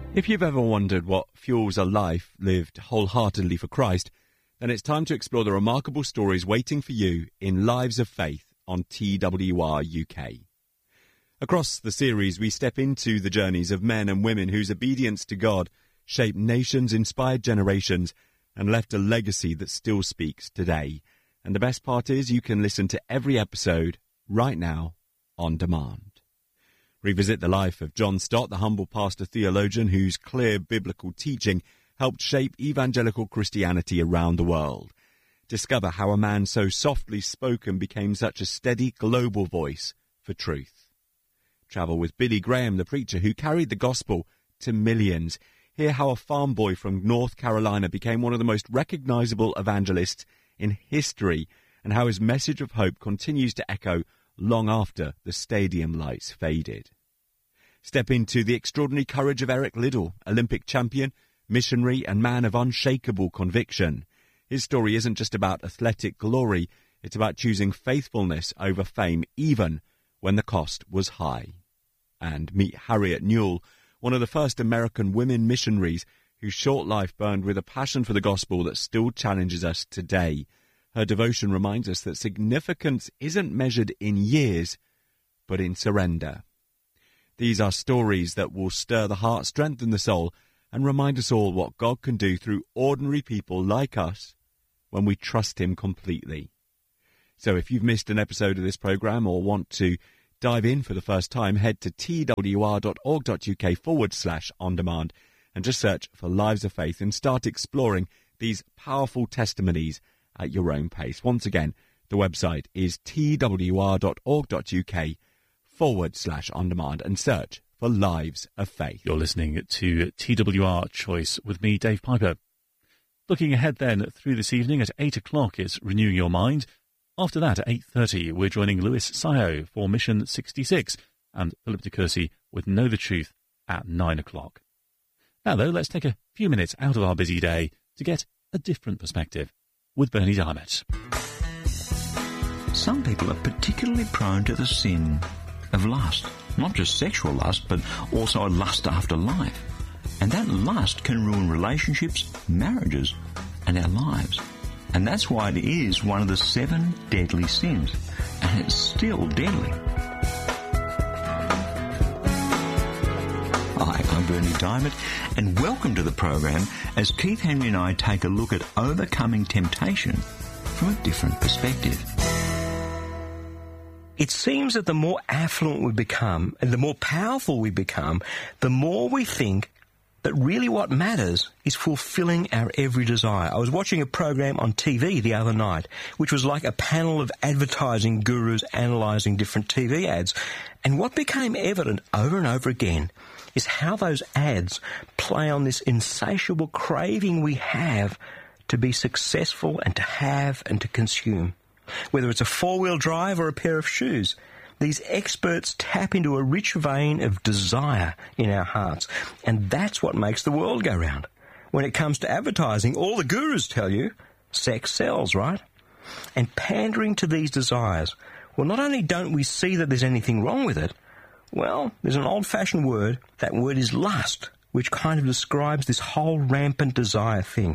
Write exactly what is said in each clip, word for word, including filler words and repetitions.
If you've ever wondered what fuels a life lived wholeheartedly for Christ, then it's time to explore the remarkable stories waiting for you in Lives of Faith on T W R U K. Across the series, we step into the journeys of men and women whose obedience to God shaped nations, inspired generations, and left a legacy that still speaks today. And the best part is you can listen to every episode right now on demand. Revisit the life of John Stott, the humble pastor theologian whose clear biblical teaching helped shape evangelical Christianity around the world. Discover how a man so softly spoken became such a steady global voice for truth. Travel with Billy Graham, the preacher who carried the gospel to millions. Hear how a farm boy from North Carolina became one of the most recognizable evangelists in history, and how his message of hope continues to echo long after the stadium lights faded. Step into the extraordinary courage of Eric Liddell, Olympic champion, missionary and man of unshakable conviction. His story isn't just about athletic glory, it's about choosing faithfulness over fame, even when the cost was high. And meet Harriet Newell, one of the first American women missionaries whose short life burned with a passion for the gospel that still challenges us today. Her devotion reminds us that significance isn't measured in years, but in surrender. These are stories that will stir the heart, strengthen the soul, and remind us all what God can do through ordinary people like us when we trust Him completely. So if you've missed an episode of this program or want to dive in for the first time, head to twr.org.uk forward slash on demand and just search for Lives of Faith and start exploring these powerful testimonies at your own pace. Once again, the website is twr.org.uk forward slash on demand and search for Lives of Faith. You're listening to T W R Choice with me, Dave Piper. Looking ahead then through this evening at eight o'clock is Renewing Your Mind. After that at eight thirty we're joining Lewis Sayo for Mission sixty-six and Philip de Courcy with Know the Truth at nine o'clock. Now though, let's take a few minutes out of our busy day to get a different perspective with Bernie Diamond. Some people are particularly prone to the sin of lust. Not just sexual lust, but also a lust after life. And that lust can ruin relationships, marriages, and our lives. And that's why it is one of the seven deadly sins. And it's still deadly. Hi, I'm Bernie Diamond, and welcome to the program as Keith Henry and I take a look at overcoming temptation from a different perspective. It seems that the more affluent we become and the more powerful we become, the more we think that really what matters is fulfilling our every desire. I was watching a program on T V the other night, which was like a panel of advertising gurus analysing different T V ads. And what became evident over and over again is how those ads play on this insatiable craving we have to be successful and to have and to consume. Whether it's a four-wheel drive or a pair of shoes, these experts tap into a rich vein of desire in our hearts, and that's what makes the world go round. When it comes to advertising, all the gurus tell you, sex sells, right? And pandering to these desires, well, not only don't we see that there's anything wrong with it, well, there's an old-fashioned word, that word is lust, which kind of describes this whole rampant desire thing.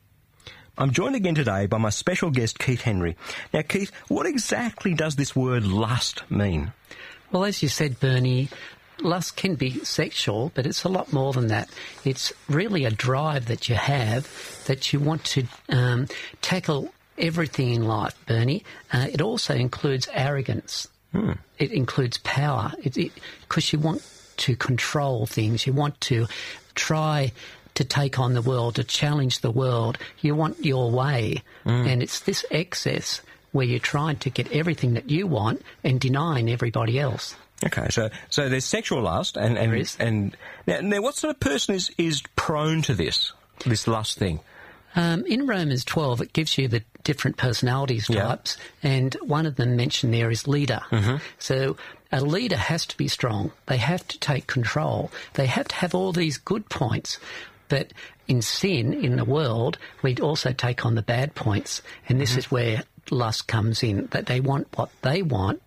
I'm joined again today by my special guest, Keith Henry. Now, Keith, what exactly does this word lust mean? Well, as you said, Bernie, lust can be sexual, but it's a lot more than that. It's really a drive that you have that you want to um, tackle everything in life, Bernie. Uh, it also includes arrogance. Hmm. It includes power, because it, it, you want to control things. You want to try to take on the world, to challenge the world. You want your way. Mm. And it's this excess where you're trying to get everything that you want and denying everybody else. Okay, so so there's sexual lust, and and, there is. and now, now what sort of person is, is prone to this, this lust thing? Um, in Romans twelve, it gives you the different personalities types, yeah. and one of them mentioned there is leader. Mm-hmm. So a leader has to be strong. They have to take control. They have to have all these good points. But in sin, in the world, we also take on the bad points, and this mm-hmm. is where lust comes in, that they want what they want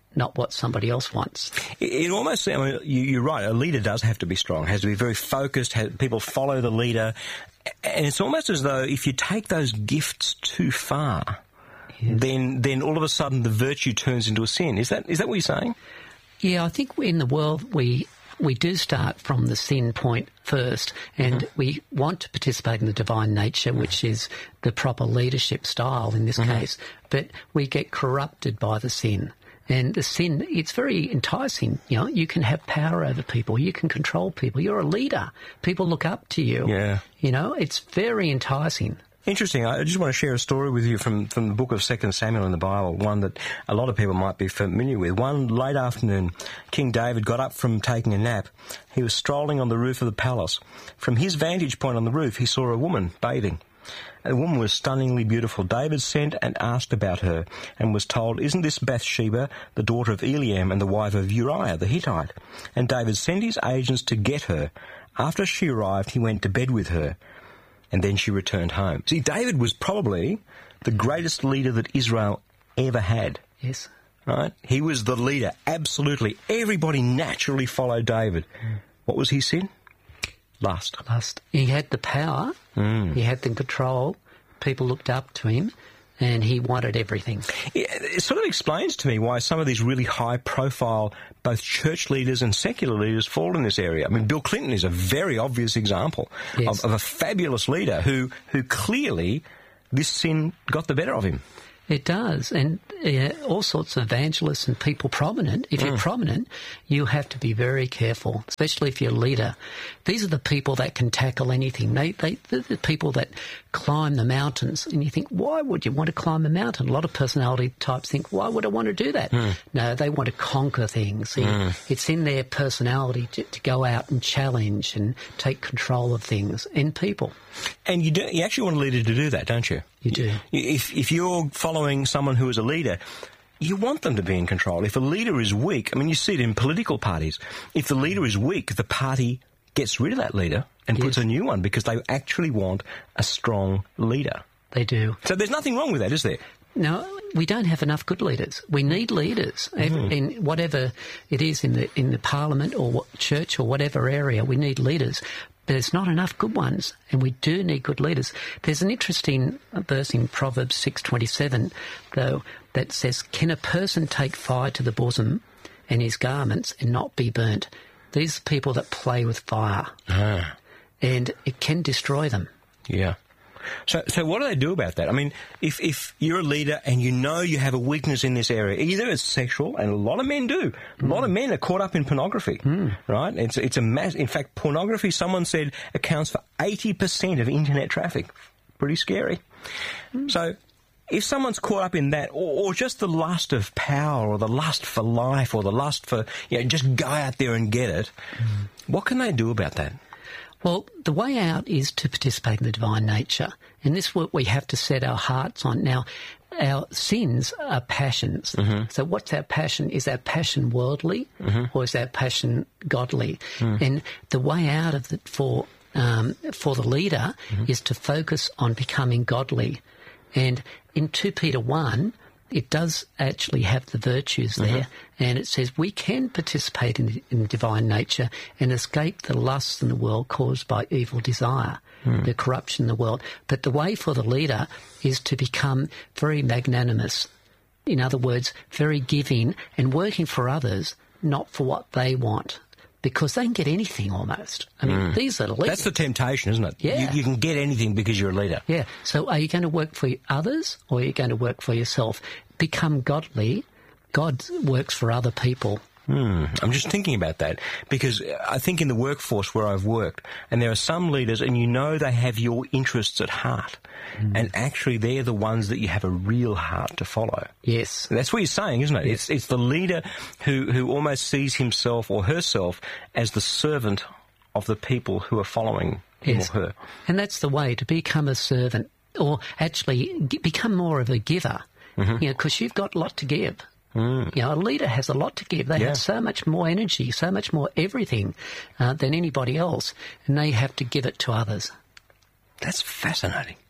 not what somebody else wants. It, it almost, I mean, you, you're right, a leader does have to be strong, has to be very focused, has, people follow the leader, and it's almost as though if you take those gifts too far, yes. then then all of a sudden the virtue turns into a sin. Is that is that what you're saying? Yeah, I think in the world we we do start from the sin point first, and mm-hmm. we want to participate in the divine nature, which is the proper leadership style in this mm-hmm. case, but we get corrupted by the sin. And the sin, it's very enticing. You know, you can have power over people. You can control people. You're a leader. People look up to you. Yeah. You know, it's very enticing. Interesting. I just want to share a story with you from, from the book of Second Samuel in the Bible, one that a lot of people might be familiar with. One late afternoon, King David got up from taking a nap. He was strolling on the roof of the palace. From his vantage point on the roof, he saw a woman bathing. The woman was stunningly beautiful. David sent and asked about her and was told, "Isn't this Bathsheba, the daughter of Eliam and the wife of Uriah the Hittite?" And David sent his agents to get her. After she arrived, he went to bed with her, and then she returned home. See, David was probably the greatest leader that Israel ever had. Yes. Right? He was the leader, absolutely. Everybody naturally followed David. Mm. What was his sin? Lust. Lust. He had the power. Mm. He had the control. People looked up to him, and he wanted everything. It sort of explains to me why some of these really high-profile, both church leaders and secular leaders, fall in this area. I mean, Bill Clinton is a very obvious example yes. of, of a fabulous leader who, who clearly this sin got the better of him. It does, and uh, all sorts of evangelists and people prominent. If you're mm. prominent, you have to be very careful, especially if you're a leader. These are the people that can tackle anything. They, they, they're the people that climb the mountains, and you think, why would you want to climb a mountain? A lot of personality types think, why would I want to do that? Mm. No, they want to conquer things. Mm. It's in their personality to, to go out and challenge and take control of things and people. And you do, you actually want a leader to do that, don't you? You do. If if you're following someone who is a leader, you want them to be in control. If a leader is weak, I mean, you see it in political parties. If the leader is weak, the party gets rid of that leader and yes. puts a new one because they actually want a strong leader. They do. So there's nothing wrong with that, is there? No, we don't have enough good leaders. We need leaders mm. in whatever it is in the in the parliament or what, church or whatever area. We need leaders. There's not enough good ones, and we do need good leaders. There's an interesting verse in Proverbs six twenty-seven, though, that says, "Can a person take fire to the bosom and his garments and not be burnt?" These are people that play with fire, ah. and it can destroy them. Yeah. So, so what do they do about that? I mean, if if you're a leader and you know you have a weakness in this area, either it's sexual, and a lot of men do. A mm. lot of men are caught up in pornography, mm. right? It's it's a mass. In fact, pornography, someone said, accounts for eighty percent of internet traffic. Pretty scary. Mm. So, if someone's caught up in that, or, or just the lust of power, or the lust for life, or the lust for, you know, just go out there and get it, mm. what can they do about that? Well, the way out is to participate in the divine nature, and this is what we have to set our hearts on. Now, our sins are passions. Mm-hmm. So what's our passion? Is our passion worldly, mm-hmm. or is our passion godly? Mm. And the way out of it for um, for the leader mm-hmm. is to focus on becoming godly. And in Second Peter one, it does actually have the virtues there, mm-hmm. and it says we can participate in, in divine nature and escape the lusts in the world caused by evil desire, mm. the corruption in the world. But the way for the leader is to become very magnanimous. In other words, very giving and working for others, not for what they want. Because they can get anything almost. I mean, mm. these are leaders. That's the temptation, isn't it? Yeah. You, you can get anything because you're a leader. Yeah. So are you going to work for others or are you going to work for yourself? Become godly. God works for other people. Hmm. I'm just thinking about that because I think in the workforce where I've worked, and there are some leaders and you know they have your interests at heart, mm. and actually they're the ones that you have a real heart to follow. Yes. That's what you're saying, isn't it? Yes. It's it's the leader who, who almost sees himself or herself as the servant of the people who are following him yes. or her. And that's the way, to become a servant, or actually g- become more of a giver, mm-hmm. you know, because you've got a lot to give. Mm. You know, a leader has a lot to give. They yeah. have so much more energy, so much more everything uh, than anybody else, and they have to give it to others. That's fascinating.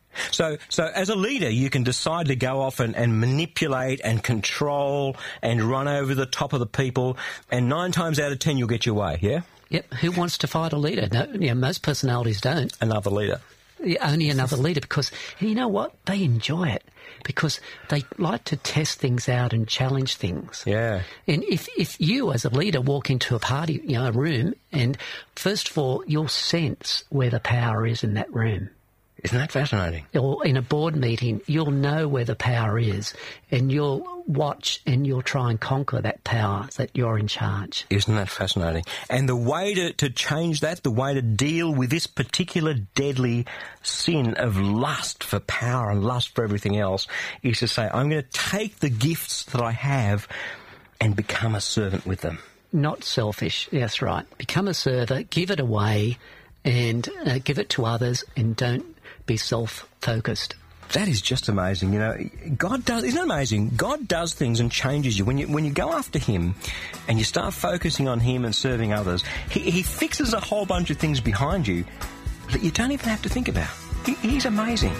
So, so as a leader, you can decide to go off and, and manipulate and control and run over the top of the people, and nine times out of ten you'll get your way, yeah? Yep. Who wants to fight a leader? No, you know, most personalities don't. Another leader. Yeah, only another leader, because you know what? They enjoy it because they like to test things out and challenge things. Yeah. And if, if you as a leader walk into a party, you know, a room, and first of all, you'll sense where the power is in that room. Isn't that fascinating? Or in a board meeting, you'll know where the power is, and you'll watch and you'll try and conquer that power that you're in charge. Isn't that fascinating? And the way to, to change that, the way to deal with this particular deadly sin of lust for power and lust for everything else is to say, I'm going to take the gifts that I have and become a servant with them. Not selfish, that's right. Become a servant, give it away, and uh, give it to others, and don't be self-focused. That is just amazing. You know, God does, isn't it amazing? God does things and changes you. When you when you go after him and you start focusing on him and serving others, he, he fixes a whole bunch of things behind you that you don't even have to think about. He, he's amazing.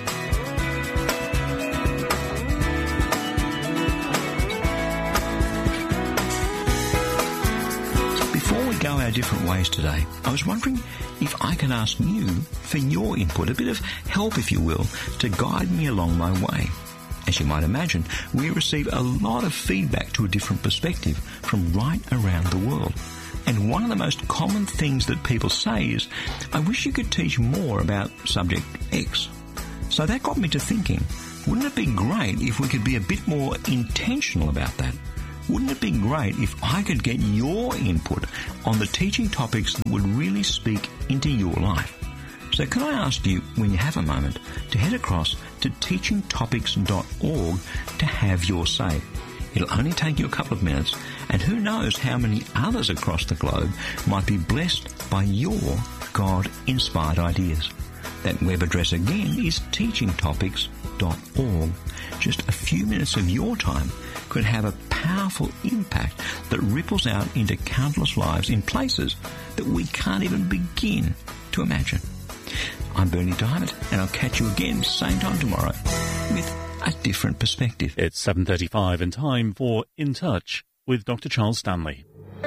Before we go our different ways today, I was wondering if I can ask you for your input, a bit of help, if you will, to guide me along my way. As you might imagine, we receive a lot of feedback to a different perspective from right around the world. And one of the most common things that people say is, I wish you could teach more about subject X. So that got me to thinking, wouldn't it be great if we could be a bit more intentional about that? Wouldn't it be great if I could get your input on the teaching topics that would really speak into your life? So can I ask you, when you have a moment, to head across to teaching topics dot org to have your say. It'll only take you a couple of minutes, and who knows how many others across the globe might be blessed by your God-inspired ideas. That web address again is teaching topics dot org. Just a few minutes of your time could have a powerful impact that ripples out into countless lives in places that we can't even begin to imagine. I'm Bernie Diamond, and I'll catch you again same time tomorrow with a different perspective. It's seven thirty-five and time for In Touch with Doctor Charles Stanley.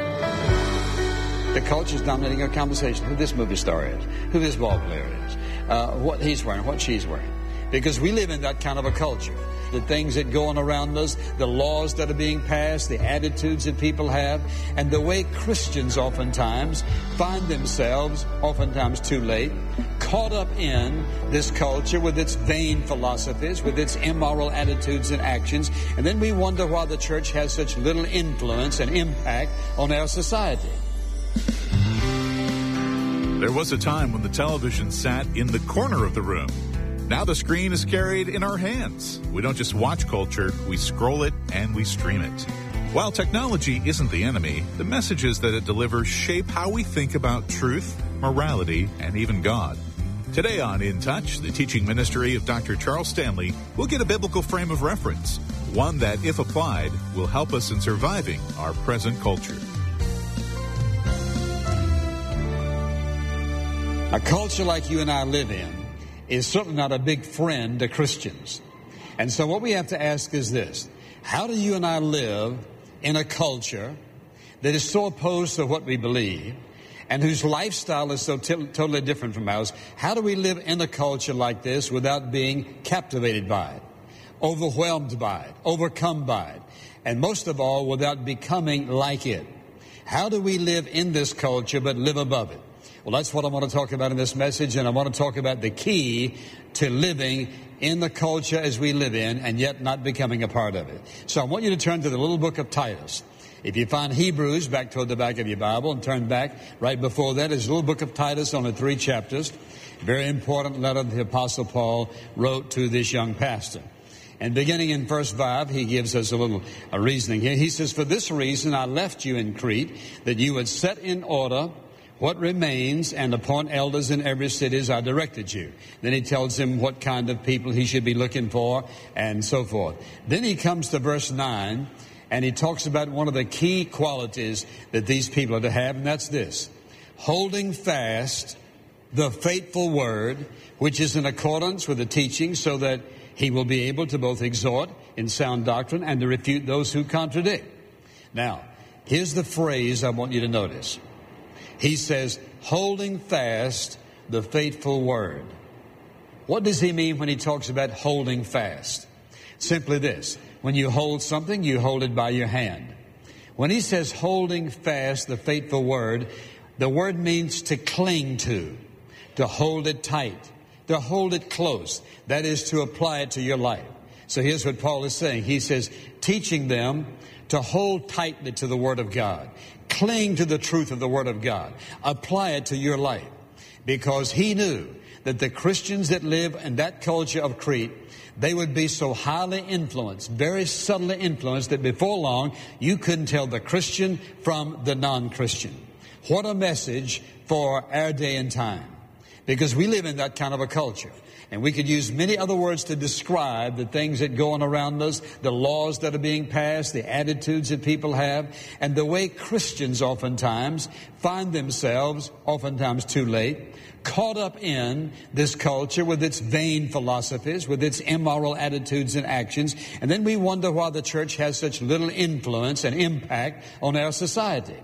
The culture's dominating our conversation. Who this movie star is, who this ball player is, uh, what he's wearing, what she's wearing. Because we live in that kind of a culture. The things that go on around us, the laws that are being passed, the attitudes that people have, and the way Christians oftentimes find themselves, oftentimes too late, caught up in this culture with its vain philosophies, with its immoral attitudes and actions, and then we wonder why the church has such little influence and impact on our society. There was a time when the television sat in the corner of the room. Now the screen is carried in our hands. We don't just watch culture, we scroll it and we stream it. While technology isn't the enemy, the messages that it delivers shape how we think about truth, morality, and even God. Today on In Touch, the teaching ministry of Doctor Charles Stanley will get a biblical frame of reference, one that, if applied, will help us in surviving our present culture. A culture like you and I live in is certainly not a big friend to Christians. And so what we have to ask is this: how do you and I live in a culture that is so opposed to what we believe and whose lifestyle is so t- totally different from ours? How do we live in a culture like this without being captivated by it, overwhelmed by it, overcome by it, and most of all, without becoming like it? How do we live in this culture but live above it? Well, that's what I want to talk about in this message, and I want to talk about the key to living in the culture as we live in and yet not becoming a part of it. So I want you to turn to the little book of Titus. If you find Hebrews back toward the back of your Bible and turn back right before that is the little book of Titus, only three chapters. Very important letter the Apostle Paul wrote to this young pastor. And beginning in verse five, he gives us a little a reasoning here. He says, "For this reason I left you in Crete, that you would set in order what remains and appoint elders in every city as I directed you." Then he tells him what kind of people he should be looking for and so forth. Then he comes to verse nine and he talks about one of the key qualities that these people are to have, and that's this: holding fast the faithful word, which is in accordance with the teaching, so that he will be able to both exhort in sound doctrine and to refute those who contradict. Now, here's the phrase I want you to notice. He says, holding fast the faithful word. What does he mean when he talks about holding fast? Simply this. When you hold something, you hold it by your hand. When he says holding fast the faithful word, the word means to cling to, to hold it tight, to hold it close. That is to apply it to your life. So here's what Paul is saying. He says, teaching them to hold tightly to the Word of God. Cling to the truth of the Word of God. Apply it to your life. Because he knew that the Christians that live in that culture of Crete, they would be so highly influenced, very subtly influenced, that before long you couldn't tell the Christian from the non-Christian. What a message for our day and time. Because we live in that kind of a culture. And we could use many other words to describe the things that go on around us, the laws that are being passed, the attitudes that people have, and the way Christians oftentimes find themselves, oftentimes too late, caught up in this culture with its vain philosophies, with its immoral attitudes and actions. And then we wonder why the church has such little influence and impact on our society.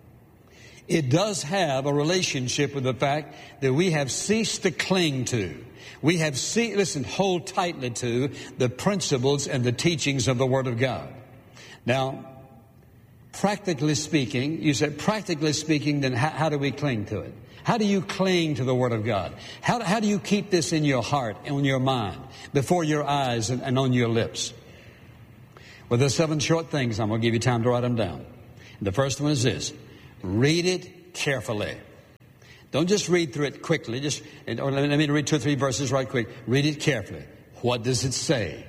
It does have a relationship with the fact that we have ceased to cling to. We have ceased, listen, hold tightly to the principles and the teachings of the Word of God. Now, practically speaking, you said practically speaking, then how, how do we cling to it? How do you cling to the Word of God? How, how do you keep this in your heart and in your mind, before your eyes and, and on your lips? Well, there's seven short things. I'm going to give you time to write them down. The first one is this. Read it carefully. Don't just read through it quickly. Just, or let me read two or three verses right quick. Read it carefully. What does it say?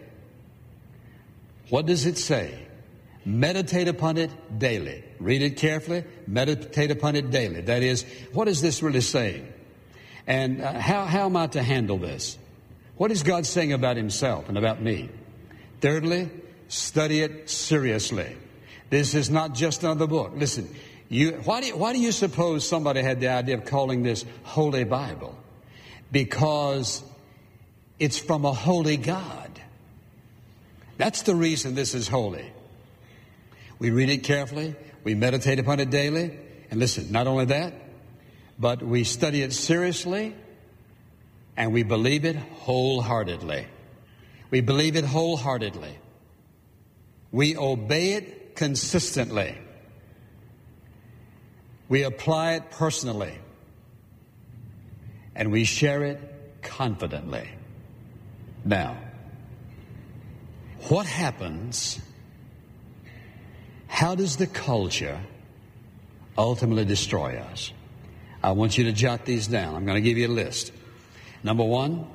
What does it say? Meditate upon it daily. Read it carefully. Meditate upon it daily. That is, what is this really saying? And uh, how, how am I to handle this? What is God saying about himself and about me? Thirdly, study it seriously. This is not just another book. Listen. You, why, do you, why do you suppose somebody had the idea of calling this Holy Bible? Because it's from a holy God. That's the reason this is holy. We read it carefully. We meditate upon it daily. And listen, not only that, but we study it seriously and we believe it wholeheartedly. We believe it wholeheartedly. We obey it consistently. We apply it personally, and we share it confidently. Now, what happens? How does the culture ultimately destroy us? I want you to jot these down. I'm going to give you a list. Number one,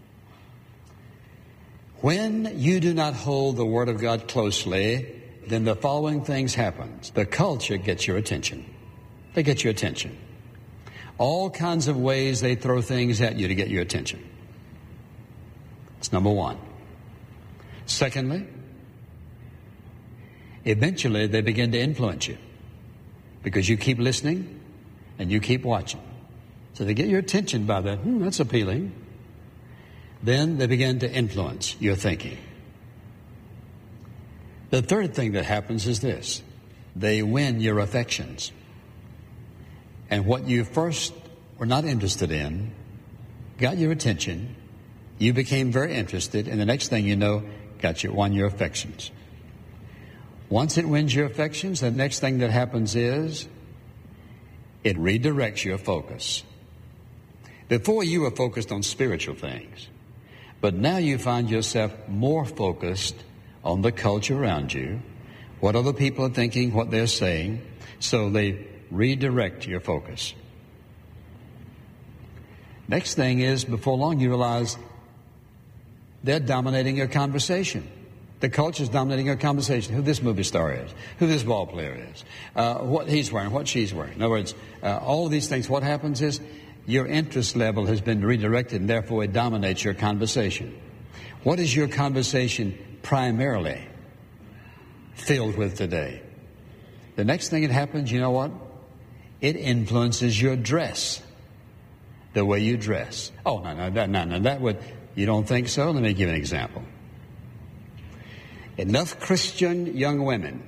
when you do not hold the Word of God closely, then the following things happen. The culture gets your attention. They get your attention. All kinds of ways they throw things at you to get your attention. That's number one. Secondly, eventually they begin to influence you because you keep listening and you keep watching. So they get your attention by that. Hmm, that's appealing. Then they begin to influence your thinking. The third thing that happens is this. They win your affections. And what you first were not interested in got your attention. You became very interested, and the next thing you know, got you won your affections. Once it wins your affections, the next thing that happens is it redirects your focus. Before you were focused on spiritual things, but now you find yourself more focused on the culture around you, what other people are thinking, what they're saying, so they redirect your focus. Next thing is, before long, you realize they're dominating your conversation. The culture's dominating your conversation. Who this movie star is, who this ball player is, uh, what he's wearing, what she's wearing. In other words, uh, all of these things, what happens is your interest level has been redirected, and therefore it dominates your conversation. What is your conversation primarily filled with today? The next thing that happens, you know what? It influences your dress. the way you dress. Oh, no, no, that, no, no, that would, you don't think so? Let me give you an example. Enough Christian young women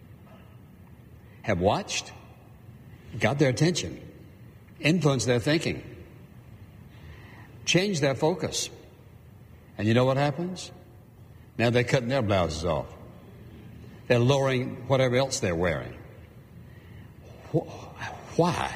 have watched, got their attention, influenced their thinking, changed their focus. And you know what happens? Now they're cutting their blouses off. They're lowering whatever else they're wearing. Why?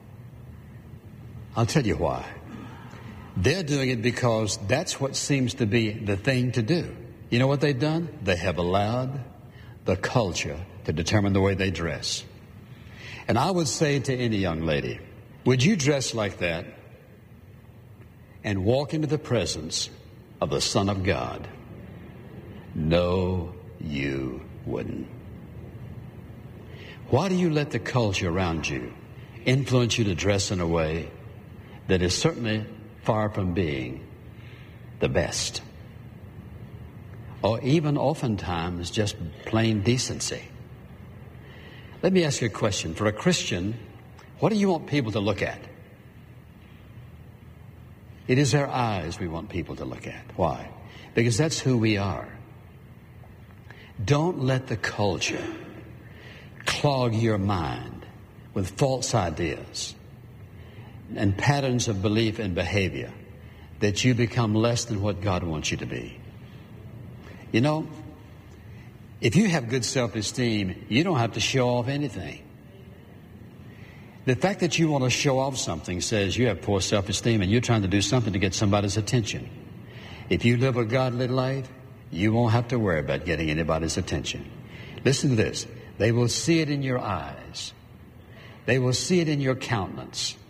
I'll tell you why. They're doing it because that's what seems to be the thing to do. You know what they've done? They have allowed the culture to determine the way they dress. And I would say to any young lady, would you dress like that and walk into the presence of the Son of God? No, you wouldn't. Why do you let the culture around you influence you to dress in a way that is certainly far from being the best? Or even oftentimes just plain decency. Let me ask you a question. For a Christian, what do you want people to look at? It is our eyes we want people to look at. Why? Because that's who we are. Don't let the culture clog your mind with false ideas and patterns of belief and behavior that you become less than what God wants you to be. You know, if you have good self-esteem, you don't have to show off anything. The fact that you want to show off something says you have poor self-esteem and you're trying to do something to get somebody's attention. If you live a godly life, you won't have to worry about getting anybody's attention. Listen to this. They will see it in your eyes. They will see it in your countenance.